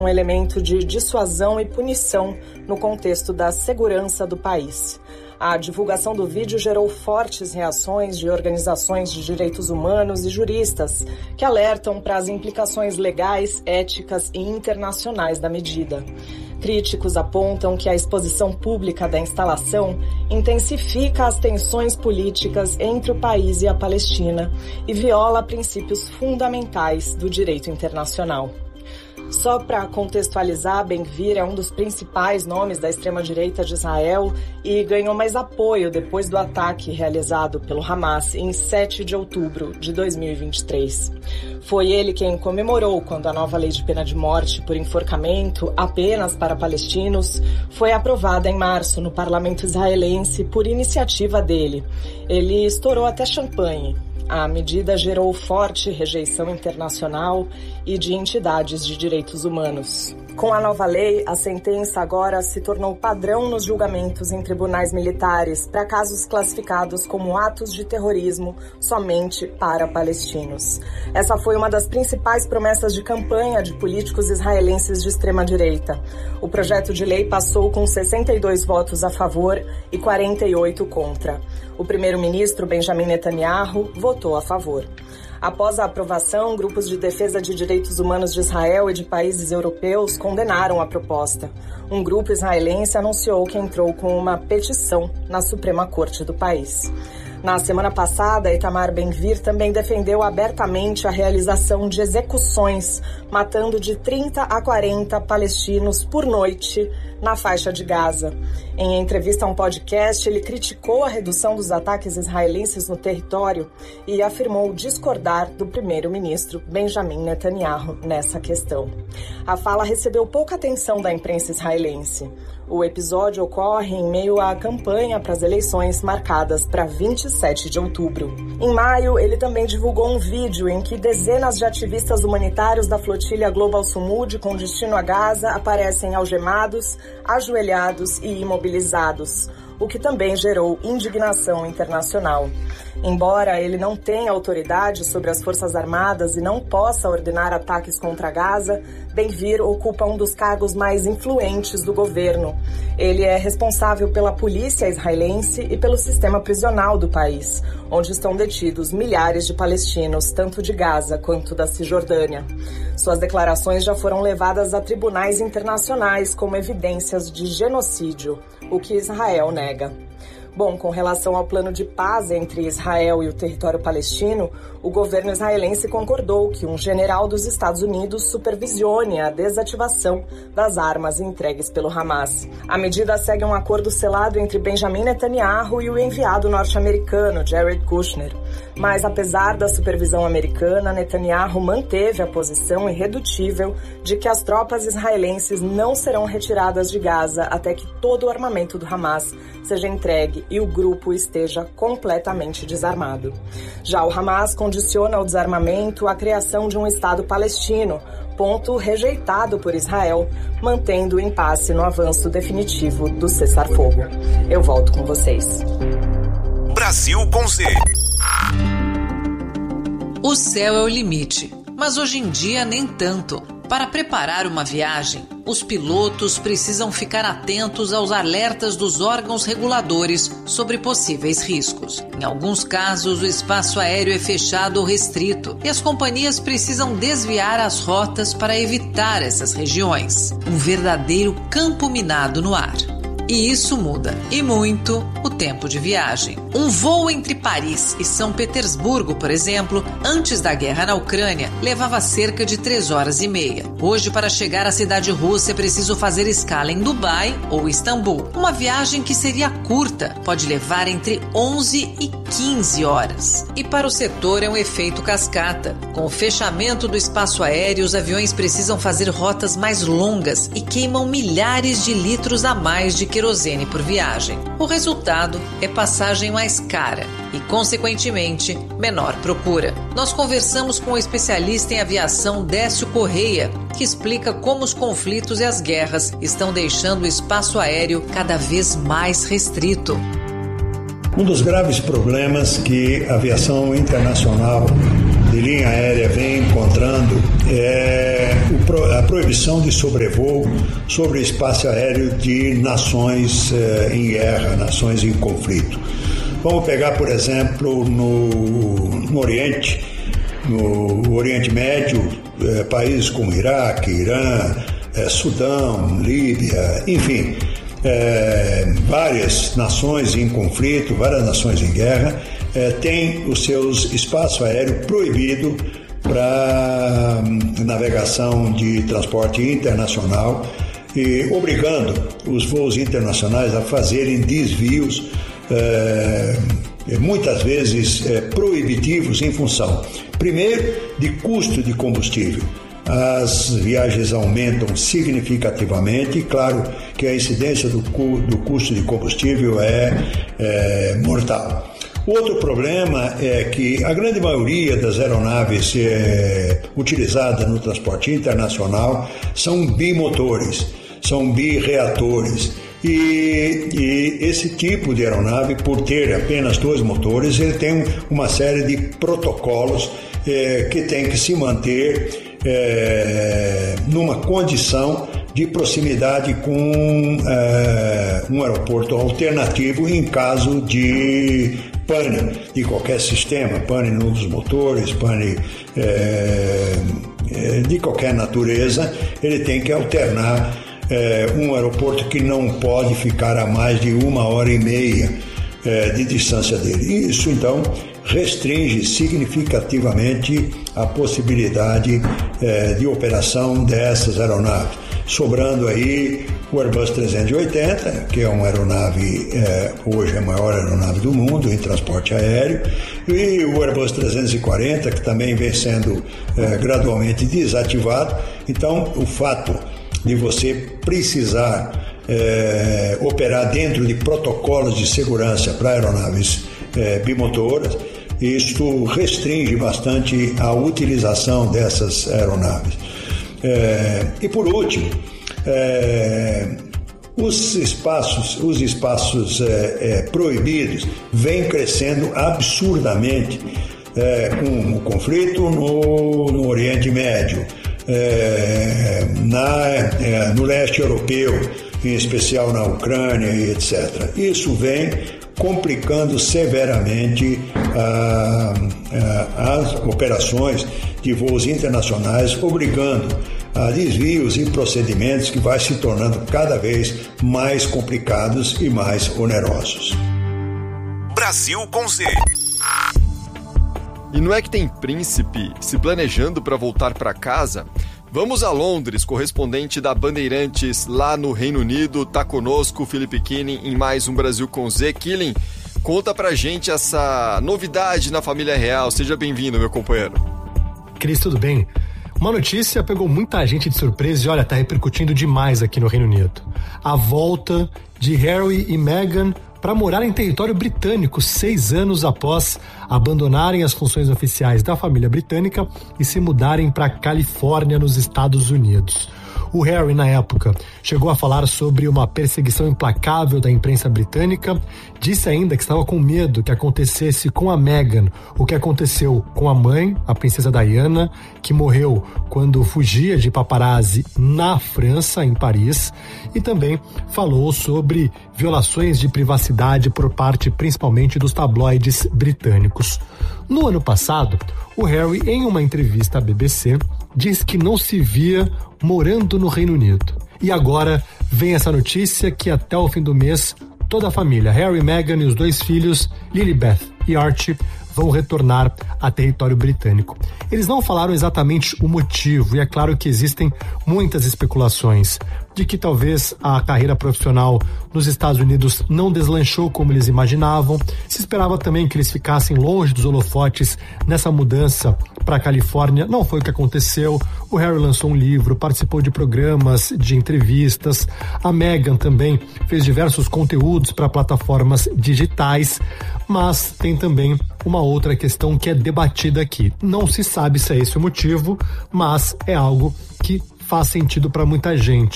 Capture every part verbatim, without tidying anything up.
um elemento de dissuasão e punição no contexto da segurança do país. A divulgação do vídeo gerou fortes reações de organizações de direitos humanos e juristas que alertam para as implicações legais, éticas e internacionais da medida. Críticos apontam que a exposição pública da instalação intensifica as tensões políticas entre o país e a Palestina e viola princípios fundamentais do direito internacional. Só para contextualizar, Ben-Gvir é um dos principais nomes da extrema-direita de Israel e ganhou mais apoio depois do ataque realizado pelo Hamas em sete de outubro de dois mil e vinte e três. Foi ele quem comemorou quando a nova lei de pena de morte por enforcamento apenas para palestinos foi aprovada em março no parlamento israelense por iniciativa dele. Ele estourou até champanhe. A medida gerou forte rejeição internacional e de entidades de direitos humanos. Com a nova lei, a sentença agora se tornou padrão nos julgamentos em tribunais militares para casos classificados como atos de terrorismo somente para palestinos. Essa foi uma das principais promessas de campanha de políticos israelenses de extrema-direita. O projeto de lei passou com sessenta e dois votos a favor e quarenta e oito contra. O primeiro-ministro Benjamin Netanyahu votou a favor. Após a aprovação, grupos de defesa de direitos humanos de Israel e de países europeus condenaram a proposta. Um grupo israelense anunciou que entrou com uma petição na Suprema Corte do país. Na semana passada, Itamar Ben-Gvir também defendeu abertamente a realização de execuções, matando de trinta a quarenta palestinos por noite na faixa de Gaza. Em entrevista a um podcast, ele criticou a redução dos ataques israelenses no território e afirmou discordar do primeiro-ministro Benjamin Netanyahu nessa questão. A fala recebeu pouca atenção da imprensa israelense. O episódio ocorre em meio à campanha para as eleições marcadas para vinte e sete de outubro. Em maio, ele também divulgou um vídeo em que dezenas de ativistas humanitários da flotilha Global Sumud com destino a Gaza aparecem algemados, ajoelhados e imobilizados, o que também gerou indignação internacional. Embora ele não tenha autoridade sobre as Forças Armadas e não possa ordenar ataques contra Gaza, Ben-Gvir ocupa um dos cargos mais influentes do governo. Ele é responsável pela polícia israelense e pelo sistema prisional do país, onde estão detidos milhares de palestinos, tanto de Gaza quanto da Cisjordânia. Suas declarações já foram levadas a tribunais internacionais como evidências de genocídio, o que Israel nega. Bom, com relação ao plano de paz entre Israel e o território palestino, o governo israelense concordou que um general dos Estados Unidos supervisione a desativação das armas entregues pelo Hamas. A medida segue um acordo selado entre Benjamin Netanyahu e o enviado norte-americano Jared Kushner. Mas, apesar da supervisão americana, Netanyahu manteve a posição irredutível de que as tropas israelenses não serão retiradas de Gaza até que todo o armamento do Hamas seja entregue e o grupo esteja completamente desarmado. Já o Hamas condiciona o desarmamento à criação de um Estado palestino, ponto rejeitado por Israel, mantendo o impasse no avanço definitivo do cessar-fogo. Eu volto com vocês. Brasil com Z. O céu é o limite, mas hoje em dia nem tanto. Para preparar uma viagem, os pilotos precisam ficar atentos aos alertas dos órgãos reguladores sobre possíveis riscos. Em alguns casos, o espaço aéreo é fechado ou restrito e as companhias precisam desviar as rotas para evitar essas regiões. Um verdadeiro campo minado no ar. E isso muda, e muito, o tempo de viagem. Um voo entre Paris e São Petersburgo, por exemplo, antes da guerra na Ucrânia, levava cerca de três horas e meia. Hoje, para chegar à cidade russa, é preciso fazer escala em Dubai ou Istambul. Uma viagem que seria curta, pode levar entre onze e quinze horas. E para o setor é um efeito cascata. Com o fechamento do espaço aéreo, os aviões precisam fazer rotas mais longas e queimam milhares de litros a mais de querosene por viagem. O resultado é passagem mais cara e, consequentemente, menor procura. Nós conversamos com o especialista em aviação Décio Correia, que explica como os conflitos e as guerras estão deixando o espaço aéreo cada vez mais restrito. Um dos graves problemas que a aviação internacional de linha aérea vem encontrando é a proibição de sobrevoo sobre o espaço aéreo de nações é, em guerra, nações em conflito. Vamos pegar, por exemplo, no, no Oriente, no Oriente Médio, é, países como Iraque, Irã, é, Sudão, Líbia, enfim, é, várias nações em conflito, várias nações em guerra, é, têm os seus espaços aéreos proibidos para navegação de transporte internacional e obrigando os voos internacionais a fazerem desvios é, muitas vezes é, proibitivos em função, primeiro, de custo de combustível. As viagens aumentam significativamente e claro que a incidência do, cu, do custo de combustível é, é mortal. Outro problema é que a grande maioria das aeronaves é, utilizadas no transporte internacional são bimotores, são birreatores. E, e esse tipo de aeronave, por ter apenas dois motores, ele tem uma série de protocolos é, que tem que se manter é, numa condição de proximidade com é, um aeroporto alternativo em caso de pane de qualquer sistema, pane nos motores, pane é, de qualquer natureza, ele tem que alternar é, um aeroporto que não pode ficar a mais de uma hora e meia é, de distância dele. Isso, então, restringe significativamente a possibilidade é, de operação dessas aeronaves, sobrando aí o Airbus trezentos e oitenta, que é uma aeronave, é, hoje é a maior aeronave do mundo em transporte aéreo, e o Airbus trezentos e quarenta, que também vem sendo é, gradualmente desativado. Então, o fato de você precisar é, operar dentro de protocolos de segurança para aeronaves é, bimotoras, isto restringe bastante a utilização dessas aeronaves. É, e por último, é, os espaços, os espaços é, é, proibidos vêm crescendo absurdamente é, com o conflito no, no Oriente Médio, é, na, é, no leste europeu, em especial na Ucrânia e etcétera. Isso vem complicando severamente ah, ah, as operações de voos internacionais, obrigando a desvios e procedimentos que vai se tornando cada vez mais complicados e mais onerosos. Brasil com Z. E não é que tem príncipe se planejando para voltar para casa? Vamos a Londres, correspondente da Bandeirantes lá no Reino Unido, tá conosco o Felipe Killing em mais um Brasil com Z. Killing, conta pra gente essa novidade na família real. Seja bem-vindo, meu companheiro. Cris, tudo bem? Uma notícia pegou muita gente de surpresa e olha, tá repercutindo demais aqui no Reino Unido. A volta de Harry e Meghan para morar em território britânico seis anos após abandonarem as funções oficiais da família britânica e se mudarem para a Califórnia, nos Estados Unidos. O Harry, na época, chegou a falar sobre uma perseguição implacável da imprensa britânica, disse ainda que estava com medo que acontecesse com a Meghan o que aconteceu com a mãe, a princesa Diana, que morreu quando fugia de paparazzi na França, em Paris, e também falou sobre violações de privacidade por parte principalmente dos tabloides britânicos. No ano passado, o Harry, em uma entrevista à B B C, diz que não se via morando no Reino Unido. E agora vem essa notícia que até o fim do mês toda a família, Harry, Meghan e os dois filhos, Lilibet e Archie, vão retornar a território britânico. Eles não falaram exatamente o motivo, e é claro que existem muitas especulações de que talvez a carreira profissional nos Estados Unidos não deslanchou como eles imaginavam. Se esperava também que eles ficassem longe dos holofotes nessa mudança para a Califórnia. Não foi o que aconteceu. O Harry lançou um livro, participou de programas, de entrevistas. A Meghan também fez diversos conteúdos para plataformas digitais, mas tem também uma outra questão que é debatida aqui. Não se sabe se é esse o motivo, mas é algo que faz sentido para muita gente.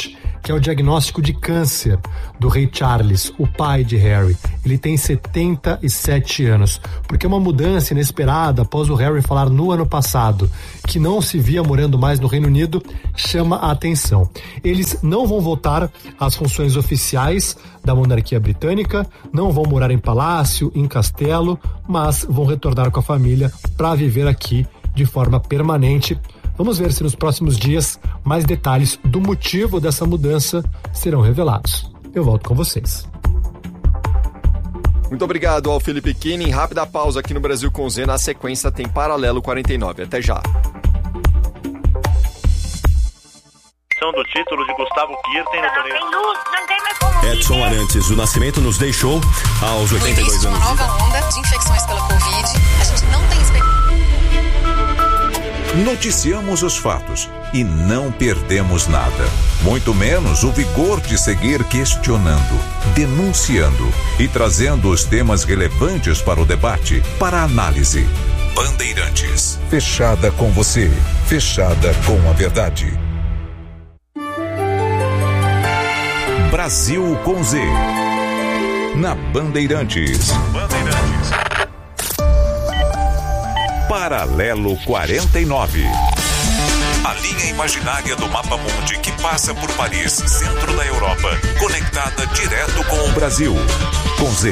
que é o diagnóstico de câncer do rei Charles, o pai de Harry. Ele tem setenta e sete anos, porque uma mudança inesperada após o Harry falar no ano passado que não se via morando mais no Reino Unido chama a atenção. Eles não vão voltar às funções oficiais da monarquia britânica, não vão morar em palácio, em castelo, mas vão retornar com a família para viver aqui de forma permanente. Vamos ver se nos próximos dias mais detalhes do motivo dessa mudança serão revelados. Eu volto com vocês. Muito obrigado ao Felipe Kinin. Rápida pausa aqui no Brasil com Z. Na sequência tem Paralelo quarenta e nove. Até já. Do título de Gustavo Kirten no torneio. Edson Arantes do Nascimento nos deixou aos oitenta e dois anos. Uma nova onda de infecções pela Covid. A gente não tem expectativa. Noticiamos os fatos e não perdemos nada. Muito menos o vigor de seguir questionando, denunciando e trazendo os temas relevantes para o debate, para a análise. Bandeirantes. Fechada com você. Fechada com a verdade. Brasil com Z. Na Bandeirantes. Bandeirantes. Paralelo quarenta e nove. A linha imaginária do mapa mundi que passa por Paris, centro da Europa, conectada direto com o Brasil. Com Z.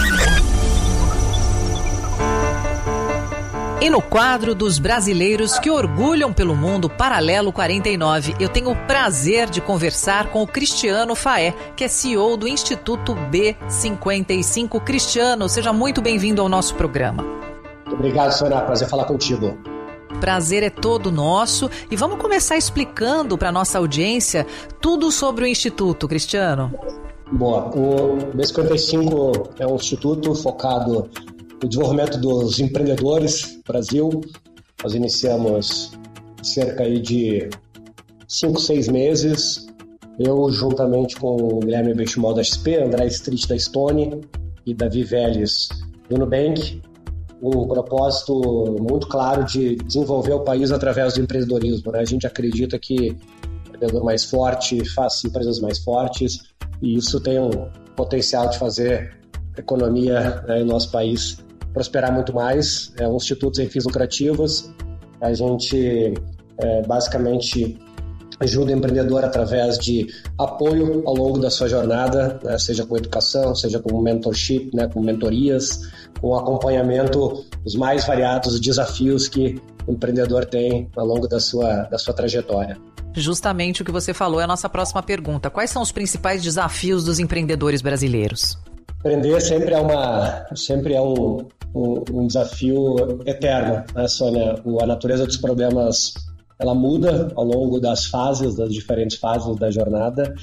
E no quadro dos brasileiros que orgulham pelo mundo, Paralelo quarenta e nove, eu tenho o prazer de conversar com o Cristiano Faé, que é C E O do Instituto B cinquenta e cinco. Cristiano, seja muito bem-vindo ao nosso programa. Muito obrigado, Sônia. Prazer falar contigo. Prazer é todo nosso. E vamos começar explicando para a nossa audiência tudo sobre o Instituto, Cristiano. Boa. O B cinquenta e cinco é um instituto focado no desenvolvimento dos empreendedores no Brasil. Nós iniciamos cerca aí de cinco, seis meses. Eu, juntamente com o Guilherme Benchimol da X P, André Street da Stone e Davi Vélez do Nubank, um propósito muito claro de desenvolver o país através do empreendedorismo, né? A gente acredita que o empreendedor mais forte faz empresas mais fortes e isso tem um potencial de fazer a economia, né, no nosso país prosperar muito mais. É um instituto sem fins lucrativos. A gente é, basicamente ajuda o empreendedor através de apoio ao longo da sua jornada, né, seja com educação, seja com mentorship, né, com mentorias, com acompanhamento dos mais variados desafios que o empreendedor tem ao longo da sua, da sua trajetória. Justamente o que você falou é a nossa próxima pergunta. Quais são os principais desafios dos empreendedores brasileiros? Empreender sempre é, uma, sempre é um, um, um desafio eterno, né, Sônia? A natureza dos problemas ela muda ao longo das fases, das diferentes fases da jornada,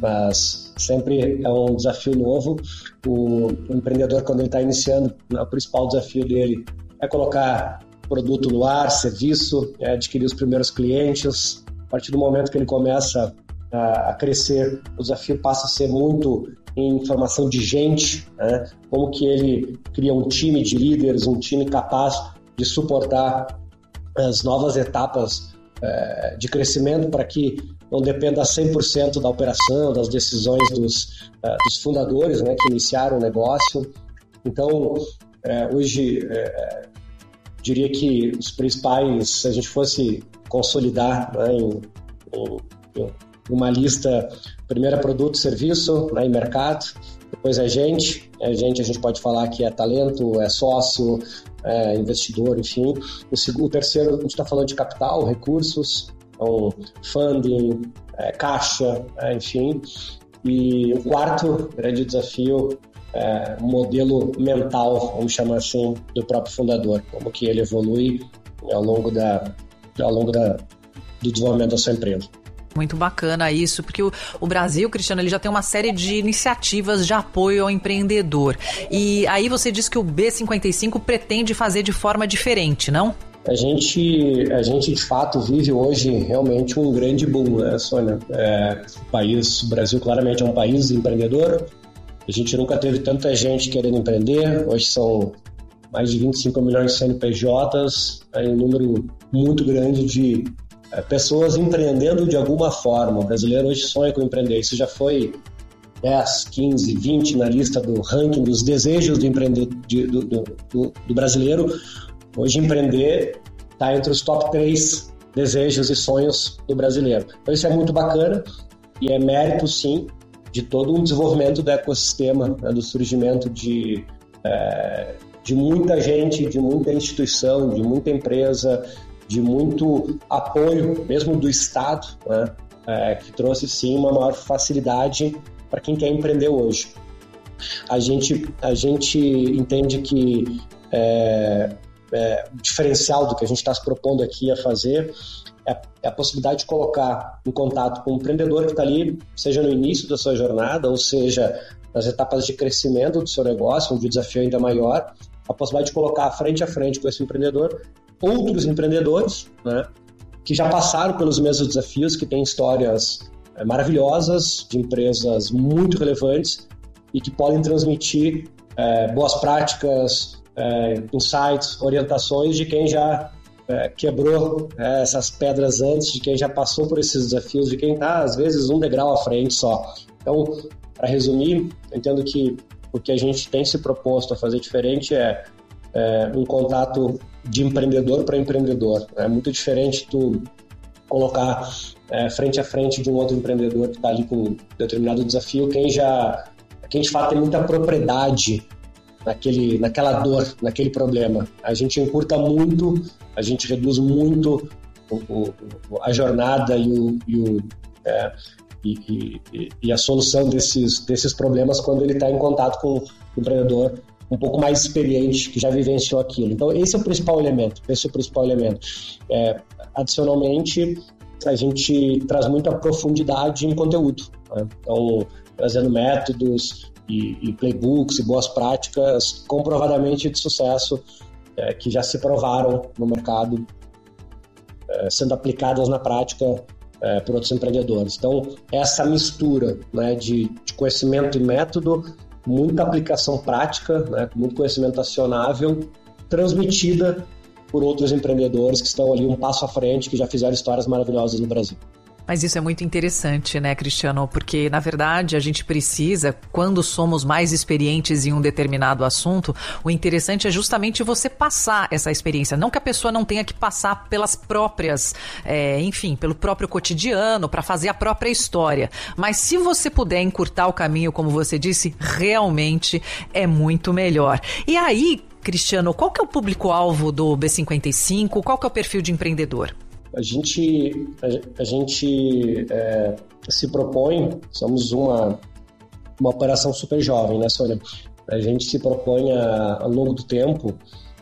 mas sempre é um desafio novo. O, o empreendedor, quando ele está iniciando, o principal desafio dele é colocar produto no ar, serviço, é adquirir os primeiros clientes. A partir do momento que ele começa a, a crescer, o desafio passa a ser muito em formação de gente, né? Como que ele cria um time de líderes, um time capaz de suportar as novas etapas é, de crescimento para que não dependa cem por cento da operação, das decisões dos, uh, dos fundadores, né, que iniciaram o negócio. Então, é, hoje, é, diria que os principais, se a gente fosse consolidar, né, em, em, em uma lista, primeiro é produto, serviço, né, em mercado, depois é gente, é gente a gente pode falar que é talento, é sócio, é investidor, enfim. O, o terceiro, a gente está falando de capital, recursos, então, funding, é, caixa, é, enfim. E o quarto grande desafio é o modelo mental, vamos chamar assim, do próprio fundador, como que ele evolui ao longo, da, ao longo da, do desenvolvimento da sua empresa. Muito bacana isso, porque o, o Brasil, Cristiano, ele já tem uma série de iniciativas de apoio ao empreendedor. E aí você diz que o B cinquenta e cinco pretende fazer de forma diferente, não? A gente, a gente, de fato, vive hoje realmente um grande boom, né, Sônia? É, o país, o Brasil claramente é um país empreendedor. A gente nunca teve tanta gente querendo empreender. Hoje são mais de vinte e cinco milhões de C N P Js, é um número muito grande de é, pessoas empreendendo de alguma forma. O brasileiro hoje sonha com empreender. Isso já foi dez, quinze, vinte na lista do ranking dos desejos do, empreende, de, do, do, do, do brasileiro. Hoje empreender está entre os top três desejos e sonhos do brasileiro. Então isso é muito bacana e é mérito, sim, de todo um desenvolvimento do ecossistema, né, do surgimento de, é, de muita gente, de muita instituição, de muita empresa, de muito apoio, mesmo do Estado, né, é, que trouxe, sim, uma maior facilidade para quem quer empreender hoje. A gente, a gente entende que é, é, o diferencial do que a gente está se propondo aqui a fazer é, é a possibilidade de colocar em contato com o empreendedor que está ali, seja no início da sua jornada, ou seja, nas etapas de crescimento do seu negócio, onde o desafio é ainda maior, a possibilidade de colocar frente a frente com esse empreendedor outros empreendedores, né, que já passaram pelos mesmos desafios, que têm histórias maravilhosas, de empresas muito relevantes e que podem transmitir é, boas práticas, é, insights, orientações de quem já é, quebrou é, essas pedras antes, de quem já passou por esses desafios, de quem está, às vezes, um degrau à frente só. Então, para resumir, eu entendo que o que a gente tem se proposto a fazer diferente é, é um contato de empreendedor para empreendedor. É muito diferente tu colocar é, frente a frente de um outro empreendedor que está ali com um determinado desafio, quem já, quem de fato tem muita propriedade naquele, naquela dor, naquele problema. A gente encurta muito, a gente reduz muito o, o, a jornada e, o, e, o, é, e, e, e a solução desses, desses problemas quando ele está em contato com o empreendedor um pouco mais experiente, que já vivenciou aquilo. Então, esse é o principal elemento, esse é o principal elemento. É, adicionalmente, a gente traz muita profundidade em conteúdo, né? Então, trazendo métodos e, e playbooks e boas práticas comprovadamente de sucesso, é, que já se provaram no mercado, é, sendo aplicadas na prática é, por outros empreendedores. Então, essa mistura, né, de, de conhecimento e método, muita aplicação prática, né, muito conhecimento acionável, transmitida por outros empreendedores que estão ali um passo à frente, que já fizeram histórias maravilhosas no Brasil. Mas isso é muito interessante, né, Cristiano? Porque, na verdade, a gente precisa, quando somos mais experientes em um determinado assunto, o interessante é justamente você passar essa experiência. Não que a pessoa não tenha que passar pelas próprias, é, enfim, pelo próprio cotidiano, para fazer a própria história. Mas se você puder encurtar o caminho, como você disse, realmente é muito melhor. E aí, Cristiano, qual que é o público-alvo do B cinquenta e cinco? Qual que é o perfil de empreendedor? A gente, a, a gente é, se propõe, somos uma, uma operação super jovem, né, Sônia? A gente se propõe a, ao longo do tempo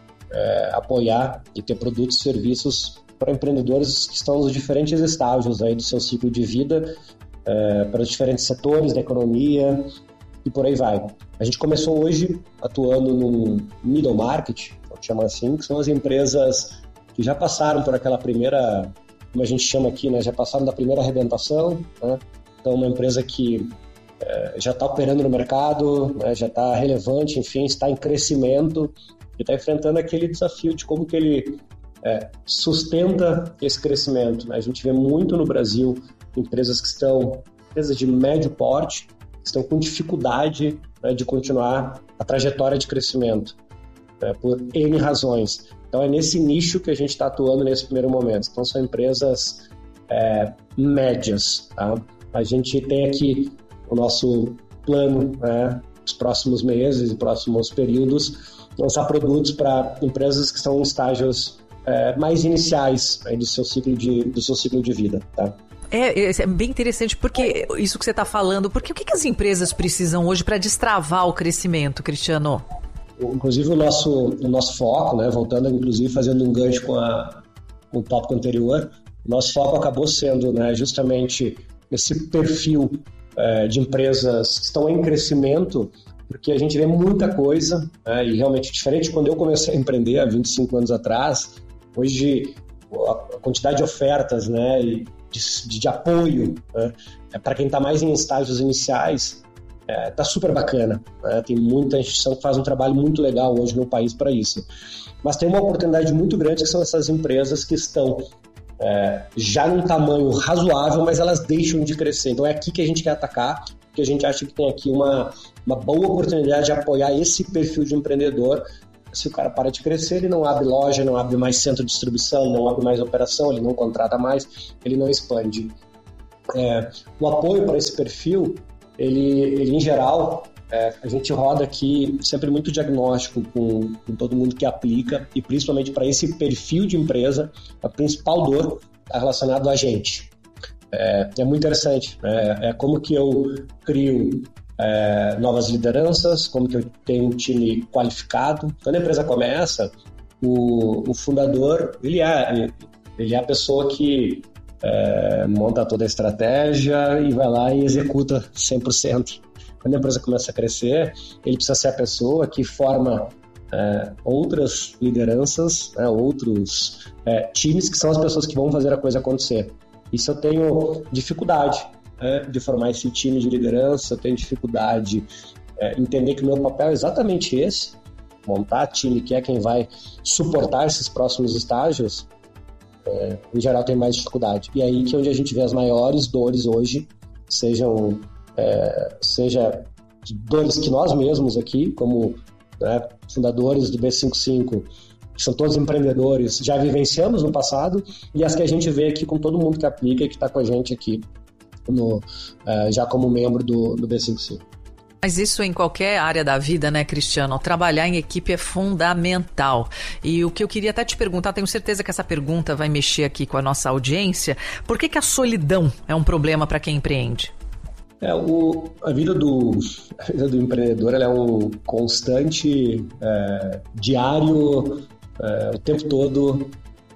é, apoiar e ter produtos e serviços para empreendedores que estão nos diferentes estágios aí do seu ciclo de vida, é, para os diferentes setores da economia e por aí vai. A gente começou hoje atuando no middle market, vou chamar assim, que são as empresas que já passaram por aquela primeira, como a gente chama aqui, né, já passaram da primeira arrebentação, né? Então, uma empresa que é, já está operando no mercado, né, já está relevante, enfim, está em crescimento e está enfrentando aquele desafio de como que ele é, sustenta esse crescimento, né? A gente vê muito no Brasil empresas que estão, empresas de médio porte, que estão com dificuldade, né, de continuar a trajetória de crescimento, né, por N razões. Então, é nesse nicho que a gente está atuando nesse primeiro momento. Então, são empresas é, médias. Tá? A gente tem aqui o nosso plano, né, nos próximos meses e próximos períodos, lançar produtos para empresas que estão em estágios é, mais iniciais aí do seu ciclo de, do seu ciclo de vida. Tá? É, é bem interessante, porque isso que você está falando, porque o que, que as empresas precisam hoje para destravar o crescimento, Cristiano? Inclusive o nosso, o nosso foco, né, voltando inclusive fazendo um gancho com, a, com o tópico anterior, o nosso foco acabou sendo, né, justamente esse perfil é, de empresas que estão em crescimento, porque a gente vê muita coisa, né, e realmente diferente quando eu comecei a empreender há vinte e cinco anos atrás, hoje a quantidade de ofertas, né, e de, de apoio, né, para quem está mais em estágios iniciais, É, tá super bacana, né? Tem muita instituição que faz um trabalho muito legal hoje no país para isso. Mas tem uma oportunidade muito grande que são essas empresas que estão é, já num tamanho razoável, mas elas deixam de crescer. Então é aqui que a gente quer atacar, porque a gente acha que tem aqui uma, uma boa oportunidade de apoiar esse perfil de empreendedor. Se o cara para de crescer, ele não abre loja, não abre mais centro de distribuição, não abre mais operação, ele não contrata mais, ele não expande. É, o apoio para esse perfil, ele, ele em geral, é, a gente roda aqui sempre muito diagnóstico com, com todo mundo que aplica, e principalmente para esse perfil de empresa, a principal dor está relacionada a gente. É, é muito interessante, é, é como que eu crio é, novas lideranças, como que eu tenho um time qualificado. Quando a empresa começa, o, o fundador, ele é, ele é a pessoa que É, monta toda a estratégia e vai lá e executa cem por cento. Quando a empresa começa a crescer, ele precisa ser a pessoa que forma é, outras lideranças, né, outros é, times que são as pessoas que vão fazer a coisa acontecer. E se eu tenho dificuldade é, de formar esse time de liderança, eu tenho dificuldade é, entender que o meu papel é exatamente esse, montar time que é quem vai suportar esses próximos estágios, É, em geral tem mais dificuldade. E aí que é onde a gente vê as maiores dores hoje, sejam é, seja dores que nós mesmos aqui, como né, fundadores do B cinquenta e cinco, que são todos empreendedores, já vivenciamos no passado, e as que a gente vê aqui com todo mundo que aplica e que está com a gente aqui no, é, já como membro do, do B cinquenta e cinco. Mas isso em qualquer área da vida, né, Cristiano? Trabalhar em equipe é fundamental. E o que eu queria até te perguntar, tenho certeza que essa pergunta vai mexer aqui com a nossa audiência, por que que a solidão é um problema para quem empreende? É, o, a, vida do, a vida do empreendedor ela é um constante, é, diário, é, o tempo todo,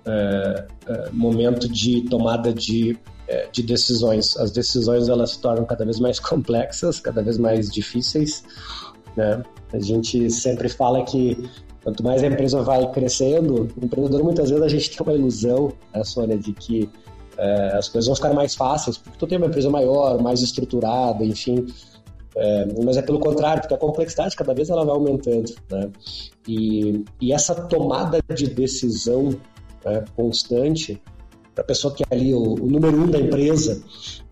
é, é, momento de tomada de de decisões. As decisões elas se tornam cada vez mais complexas, cada vez mais difíceis, né? A gente sempre fala que quanto mais a empresa vai crescendo, o empreendedor muitas vezes a gente tem uma ilusão, né, Sônia, de que é, as coisas vão ficar mais fáceis, porque tu tem uma empresa maior, mais estruturada, enfim, é, mas é pelo contrário, porque a complexidade cada vez ela vai aumentando, né? E, e essa tomada de decisão, né, constante, para a pessoa que é ali o, o número um da empresa,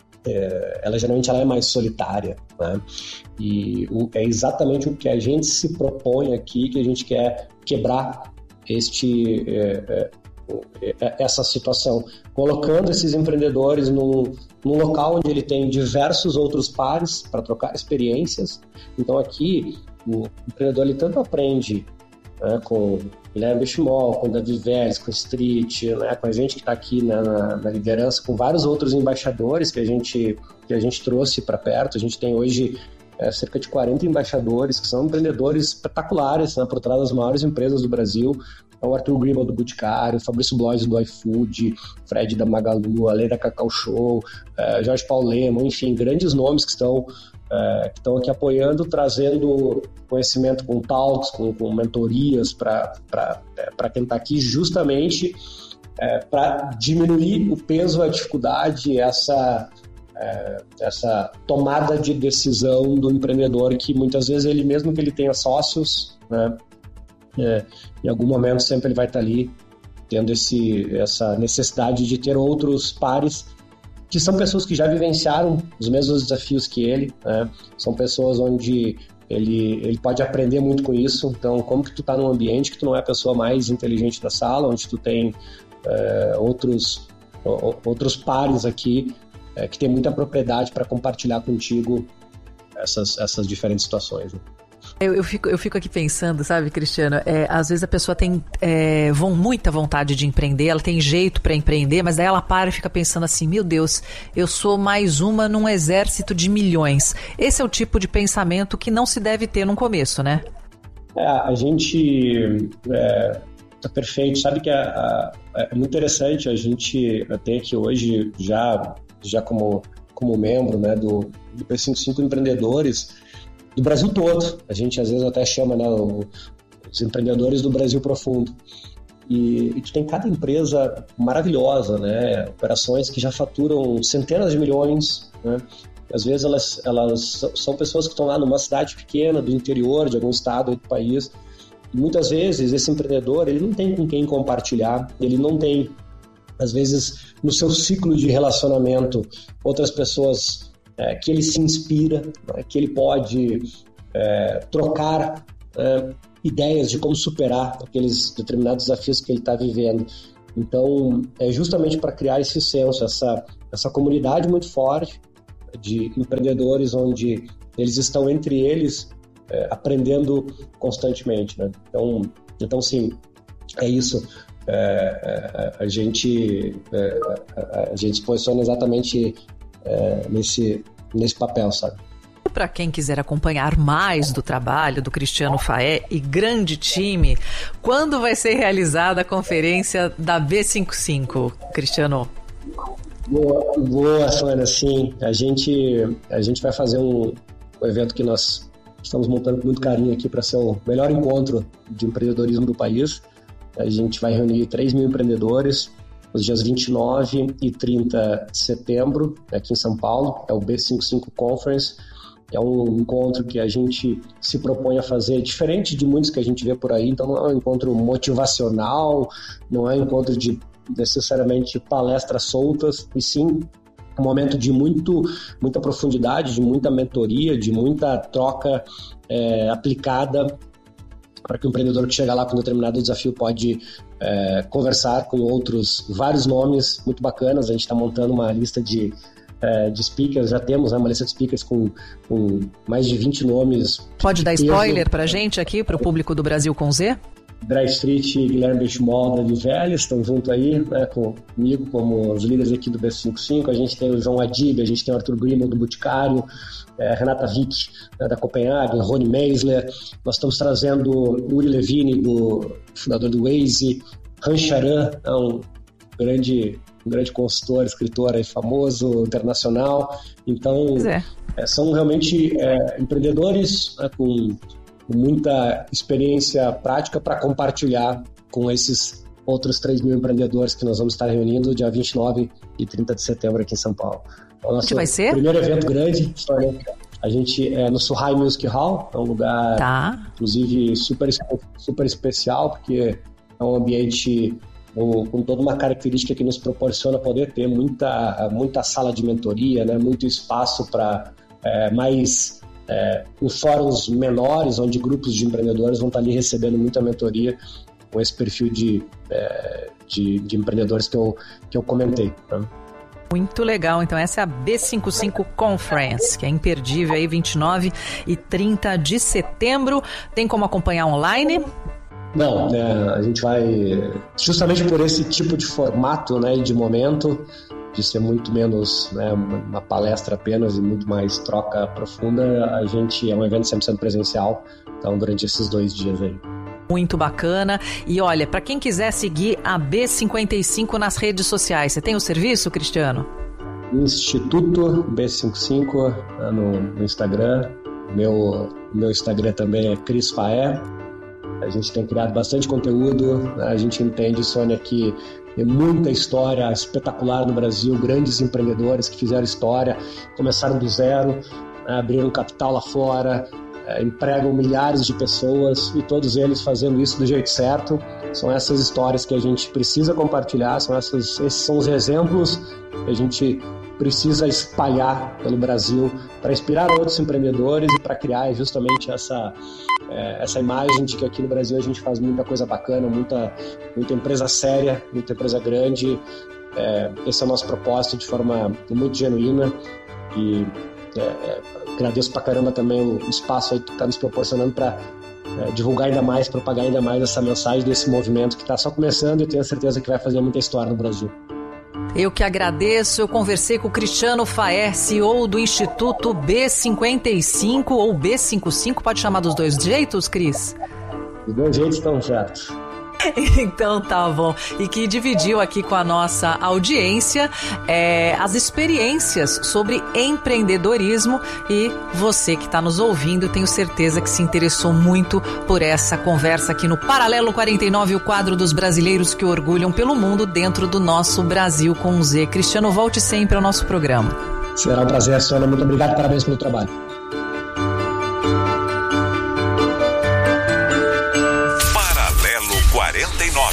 é, ela geralmente ela é mais solitária, né? E o, é exatamente o que a gente se propõe aqui, que a gente quer quebrar este, é, é, essa situação, colocando esses empreendedores num, num local onde ele tem diversos outros pares para trocar experiências. Então aqui o empreendedor ele tanto aprende, né, com Guilherme Benchimol, com Davi Vélez, com Street, né, com a gente que está aqui na, na, na liderança, com vários outros embaixadores que a gente, que a gente trouxe para perto. A gente tem hoje é, cerca de quarenta embaixadores que são empreendedores espetaculares, né, por trás das maiores empresas do Brasil. O Arthur Gribal do Boticário, o Fabrício Blois do iFood, Fred da Magalu, a Lei da Cacau Show, é, Jorge Paulemo, enfim, grandes nomes que estão É, que estão aqui apoiando, trazendo conhecimento com talks, com, com mentorias para é, quem está aqui, justamente é, para diminuir o peso, a dificuldade, essa, é, essa tomada de decisão do empreendedor, que muitas vezes ele, mesmo que ele tenha sócios, né, é, em algum momento sempre ele vai estar ali tendo esse, essa necessidade de ter outros pares que são pessoas que já vivenciaram os mesmos desafios que ele, né? São pessoas onde ele, ele pode aprender muito com isso. Então, como que tu tá num ambiente que tu não é a pessoa mais inteligente da sala, onde tu tem é, outros, o, outros pares aqui é, que tem muita propriedade para compartilhar contigo essas, essas diferentes situações, né? Eu, eu, fico, eu fico aqui pensando, sabe, Cristiano, é, às vezes a pessoa tem é, vão, muita vontade de empreender, ela tem jeito para empreender, mas daí ela para e fica pensando assim, meu Deus, eu sou mais uma num exército de milhões. Esse é o tipo de pensamento que não se deve ter no começo, né? É, a gente é, tá perfeito, sabe que é, é muito interessante, a gente tem aqui hoje já, já como, como membro, né, do, do B cinquenta e cinco Empreendedores do Brasil todo. A gente às vezes até chama, né, o, os empreendedores do Brasil profundo. E, e tu tem cada empresa maravilhosa, né? Operações que já faturam centenas de milhões, né? Às vezes elas, elas são pessoas que estão lá numa cidade pequena, do interior, de algum estado do país. E muitas vezes esse empreendedor ele não tem com quem compartilhar, ele não tem às vezes no seu ciclo de relacionamento, outras pessoas é, que ele se inspira, né, que ele pode é, trocar é, ideias de como superar aqueles determinados desafios que ele está vivendo. Então, é justamente para criar esse senso, essa, essa comunidade muito forte de empreendedores onde eles estão entre eles é, aprendendo constantemente, né? Então, então, sim, é isso. É, a, a, gente, é, a, a gente se posiciona exatamente é, nesse, nesse papel, sabe? Para quem quiser acompanhar mais do trabalho do Cristiano Faé e grande time, quando vai ser realizada a conferência da B cinquenta e cinco, Cristiano? Boa, boa, Sônia, sim. A gente, a gente vai fazer um, um evento que nós estamos montando com muito carinho aqui para ser o melhor encontro de empreendedorismo do país. A gente vai reunir três mil empreendedores nos dias vinte e nove e trinta de setembro, aqui em São Paulo. É o B cinquenta e cinco Conference. É um encontro que a gente se propõe a fazer diferente de muitos que a gente vê por aí. Então não é um encontro motivacional, não é um encontro de necessariamente palestras soltas, e sim um momento de muito, muita profundidade, de muita mentoria, de muita troca é, aplicada, para que o empreendedor que chega lá com um determinado desafio pode é, conversar com outros, vários nomes muito bacanas. A gente está montando uma lista de É, de speakers, já temos, né, uma lista de speakers com, com mais de vinte nomes. Pode dar spoiler pra gente aqui, pro público do Brasil com Z? Dry Street e Guilherme Benchimol da Livelis estão junto aí, né, comigo, como os líderes aqui do B cinquenta e cinco. A gente tem o João Adib, a gente tem o Arthur Grimo do Boticário, é, Renata Wick, né, da Copenhagen, Rony Meisler. Nós estamos trazendo Uri Levine, do fundador do Waze, Han Charan, é um grande... um grande consultor, escritor aí famoso, internacional. Então, é. É, são realmente é, empreendedores, né, com, com muita experiência prática para compartilhar com esses outros três mil empreendedores que nós vamos estar reunindo dia vinte e nove e trinta de setembro aqui em São Paulo. Então, nosso vai ser? Primeiro evento grande, a gente é no Suhai Music Hall, é um lugar, tá. inclusive, super, super especial, porque é um ambiente com toda uma característica que nos proporciona poder ter muita, muita sala de mentoria, né? Muito espaço para é, mais é, em fóruns menores, onde grupos de empreendedores vão estar ali recebendo muita mentoria com esse perfil de, é, de, de empreendedores que eu, que eu comentei, né? Muito legal, então essa é a B cinquenta e cinco Conference, que é imperdível aí, vinte e nove e trinta de setembro. Tem como acompanhar online? Não, é, a gente vai, justamente por esse tipo de formato, né, de momento, de ser muito menos, né, uma palestra apenas e muito mais troca profunda, a gente é um evento cem por cento presencial, então durante esses dois dias aí. Muito bacana. E olha, para quem quiser seguir a B cinquenta e cinco nas redes sociais, você tem o serviço, Cristiano? Instituto B cinquenta e cinco no, no Instagram, meu, meu Instagram também é Cris Faé. A gente tem criado bastante conteúdo, a gente entende, Sônia, que tem muita história espetacular no Brasil, grandes empreendedores que fizeram história, começaram do zero, abriram capital lá fora, empregam milhares de pessoas e todos eles fazendo isso do jeito certo. São essas histórias que a gente precisa compartilhar, são essas, esses são os exemplos que a gente precisa espalhar pelo Brasil para inspirar outros empreendedores e para criar justamente essa, é, essa imagem de que aqui no Brasil a gente faz muita coisa bacana, muita, muita empresa séria, muita empresa grande. É, esse é o nosso propósito de forma muito genuína e é, é, agradeço pra caramba também o espaço aí que está nos proporcionando para é, divulgar ainda mais, propagar ainda mais essa mensagem desse movimento que está só começando e eu tenho certeza que vai fazer muita história no Brasil. Eu que agradeço, eu conversei com o Cristiano Faé, C E O do Instituto B cinquenta e cinco ou B cinquenta e cinco, pode chamar dos dois jeitos, Cris? Os dois jeitos estão certos. Então tá bom. E que dividiu aqui com a nossa audiência é, as experiências sobre empreendedorismo e você que está nos ouvindo, tenho certeza que se interessou muito por essa conversa aqui no Paralelo quarenta e nove, o quadro dos brasileiros que orgulham pelo mundo dentro do nosso Brasil com Z. Cristiano, volte sempre ao nosso programa. Será um prazer, Sônia. Muito obrigado, parabéns pelo trabalho. quarenta e nove.